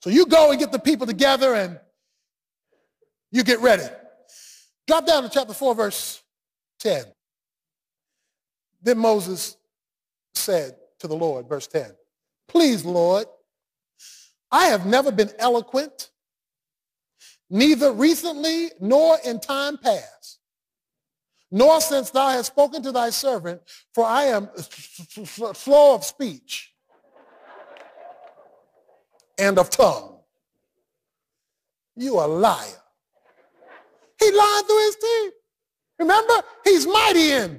So you go and get the people together and you get ready. Drop down to chapter 4, verse 10. Then Moses said to the Lord, verse 10, please, Lord, I have never been eloquent, neither recently nor in time past, nor since thou hast spoken to thy servant, for I am slow of speech and of tongue. You a liar. He lied through his teeth. Remember, he's mighty in.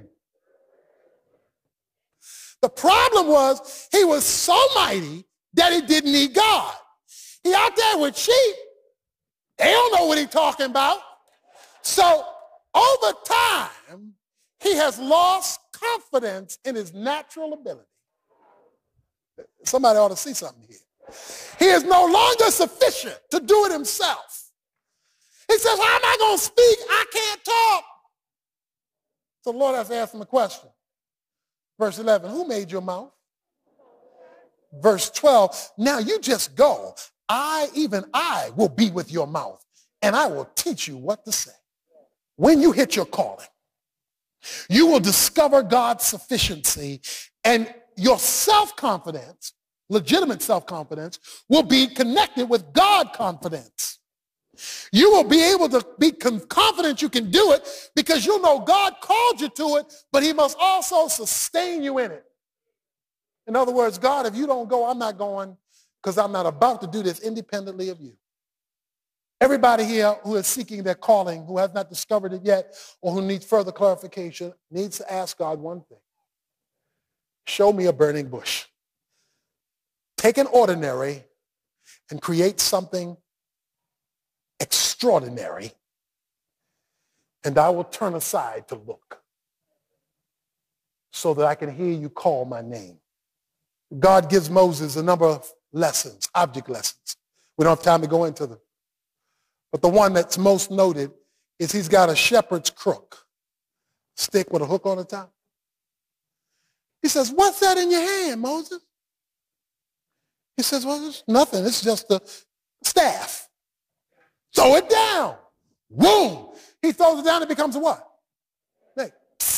The problem was he was so mighty that he didn't need God. He out there with sheep. They don't know what he's talking about. So over time, he has lost confidence in his natural ability. Somebody ought to see something here. He is no longer sufficient to do it himself. He says, how am I going to speak? I can't talk. So the Lord has to ask him a question. Verse 11, who made your mouth? Verse 12, now you just go. Even I will be with your mouth, and I will teach you what to say. When you hit your calling, you will discover God's sufficiency, and your self-confidence, legitimate self-confidence, will be connected with God confidence. You will be able to be confident you can do it because you'll know God called you to it, but he must also sustain you in it. In other words, God, if you don't go, I'm not going because I'm not about to do this independently of you. Everybody here who is seeking their calling, who has not discovered it yet, or who needs further clarification, needs to ask God one thing. Show me a burning bush. Take an ordinary and create something extraordinary, and I will turn aside to look so that I can hear you call my name. God gives Moses a number of lessons, object lessons. We don't have time to go into them. But the one that's most noted is he's got a shepherd's crook, stick with a hook on the top. He says, what's that in your hand, Moses? He says, well, it's nothing. It's just a staff. Throw it down. Boom. He throws it down, it becomes a what? Snake.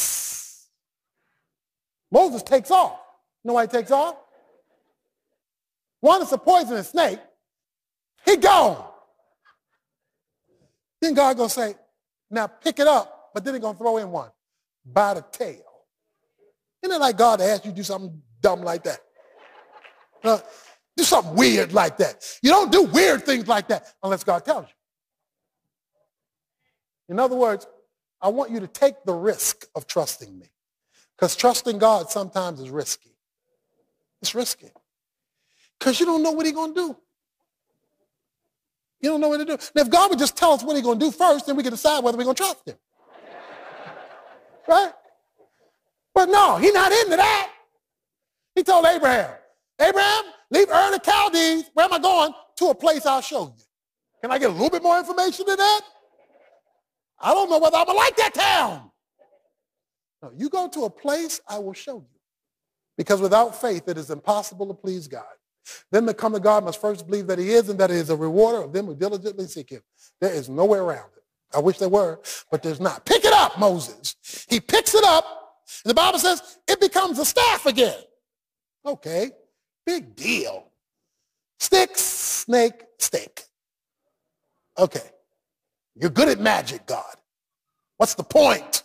Moses takes off. You know why he takes off? One is a poisonous snake. He gone. Then God gonna say, now pick it up, but then he's gonna throw in one by the tail. Isn't it like God to ask you to do something dumb like that? Do something weird like that. You don't do weird things like that unless God tells you. In other words, I want you to take the risk of trusting me, because trusting God sometimes is risky. It's risky because you don't know what he's going to do. You don't know what to do. Now, if God would just tell us what he's going to do first, then we can decide whether we're going to trust him. Right? But no, he's not into that. He told Abraham, Abraham, leave Ur the Chaldees. Where am I going? To a place I'll show you. Can I get a little bit more information than that? I don't know whether I'm going to like that town. No, you go to a place I will show you. Because without faith, it is impossible to please God. Them that come to God must first believe that he is, and that he is a rewarder of them who diligently seek him. There is no way around it. I wish there were, but there's not. Pick it up, Moses. He picks it up, and the Bible says it becomes a staff again. Okay, big deal. Stick, snake, stick. Okay. You're good at magic, God. What's the point?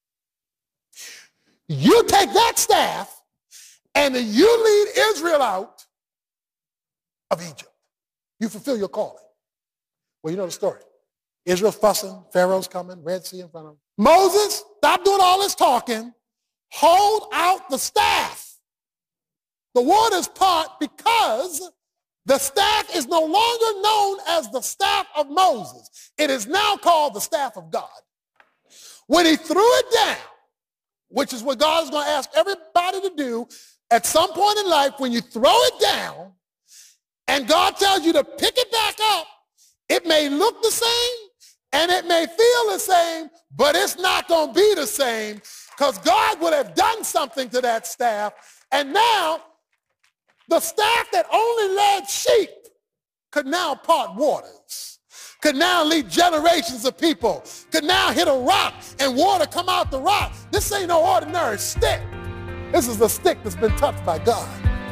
You take that staff and you lead Israel out of Egypt. You fulfill your calling. Well, you know the story. Israel's fussing, Pharaoh's coming, Red Sea in front of them. Moses, stop doing all this talking. Hold out the staff. The waters part because the staff is no longer known as the staff of Moses. It is now called the staff of God. When he threw it down, which is what God is going to ask everybody to do at some point in life, when you throw it down and God tells you to pick it back up, it may look the same and it may feel the same, but it's not going to be the same because God would have done something to that staff. And now the staff that only led sheep could now part waters, could now lead generations of people, could now hit a rock and water come out the rock. This ain't no ordinary stick. This is a stick that's been touched by God.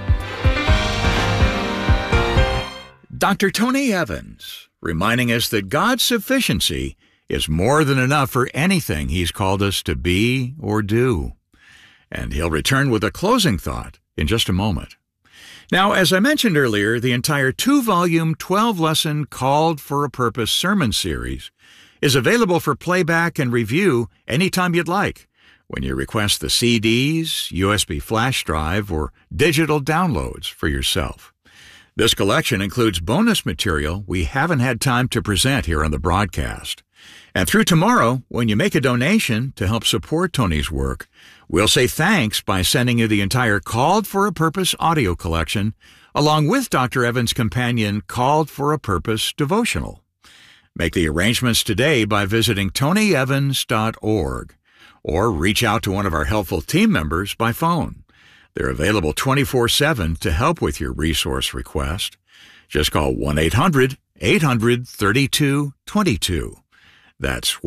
Dr. Tony Evans, reminding us that God's sufficiency is more than enough for anything He's called us to be or do. And he'll return with a closing thought in just a moment. Now, as I mentioned earlier, the entire 2-volume, 12-lesson Called for a Purpose sermon series is available for playback and review anytime you'd like, when you request the CDs, USB flash drive, or digital downloads for yourself. This collection includes bonus material we haven't had time to present here on the broadcast. And through tomorrow, when you make a donation to help support Tony's work, we'll say thanks by sending you the entire Called for a Purpose audio collection, along with Dr. Evans' companion Called for a Purpose devotional. Make the arrangements today by visiting tonyevans.org, or reach out to one of our helpful team members by phone. They're available 24/7 to help with your resource request. Just call 1-800-800-3222. That's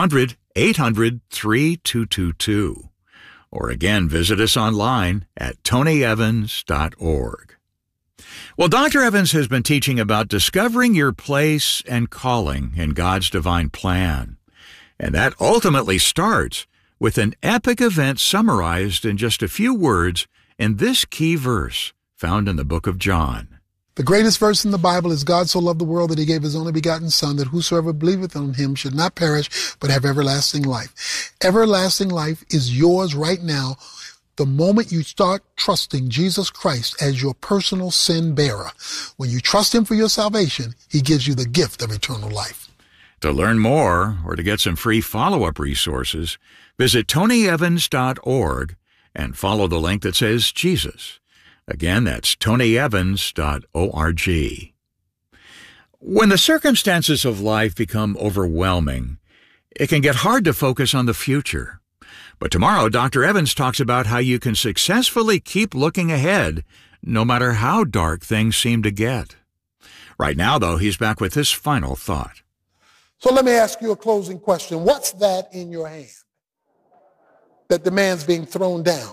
1-800-800-3222. Or again, visit us online at tonyevans.org. Well, Dr. Evans has been teaching about discovering your place and calling in God's divine plan. And that ultimately starts with an epic event summarized in just a few words in this key verse found in the book of John. The greatest verse in the Bible is, God so loved the world that he gave his only begotten Son, that whosoever believeth on him should not perish, but have everlasting life. Everlasting life is yours right now, the moment you start trusting Jesus Christ as your personal sin bearer. When you trust him for your salvation, he gives you the gift of eternal life. To learn more or to get some free follow-up resources, visit tonyevans.org and follow the link that says Jesus. Again, that's tonyevans.org. When the circumstances of life become overwhelming, it can get hard to focus on the future. But tomorrow, Dr. Evans talks about how you can successfully keep looking ahead, no matter how dark things seem to get. Right now, though, he's back with this final thought. So let me ask you a closing question. What's that in your hand that demands being thrown down,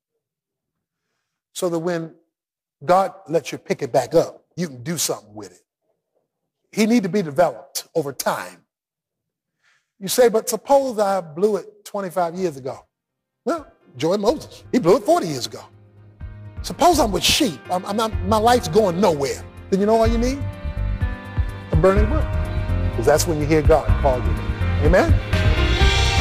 so that when God lets you pick it back up, you can do something with it? He need to be developed over time. You say, but suppose I blew it 25 years ago. Well, Joy Moses, he blew it 40 years ago. Suppose I'm with sheep. My life's going nowhere. Then you know all you need? A burning bush. Because that's when you hear God call you. Amen?